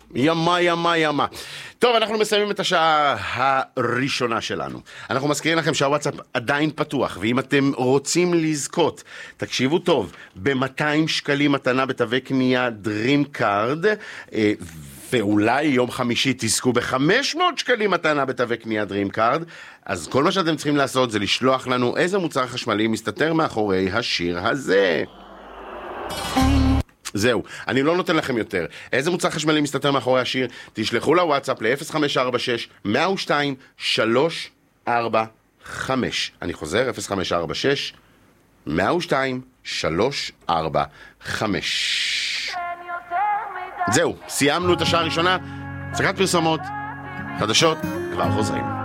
ימה. טוב, אנחנו מסיימים את השעה הראשונה שלנו. אנחנו מזכירים לכם שהוואטסאפ עדיין פתוח, ואם אתם רוצים לזכות, תקשיבו טוב, ב-200 שקלים מתנה בתווי קנייה Dream Card, ואולי יום חמישי תזכו ב-500 שקלים מתנה בתווי קנייה Dream Card, אז כל מה שאתם צריכים לעשות זה לשלוח לנו איזה מוצר חשמלי מסתתר מאחורי השיר הזה. זהו, אני לא נותן לכם יותר. איזה מוצר חשמלי מסתתר מאחורי השיר? תשלחו לוואטסאפ ל-0546-102-345. אני חוזר, 0546-102-345. זהו, סיימנו את השעה הראשונה. הפסקת פרסומות, חדשות, כבר חוזרים.